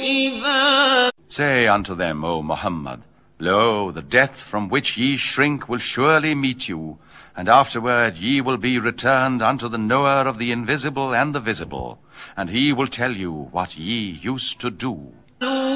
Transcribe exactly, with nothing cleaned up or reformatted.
إذا Say unto them, O Muhammad, Lo, the death from which ye shrink will surely meet you, and afterward ye will be returned unto the knower of the invisible and the visible, and he will tell you what ye used to do.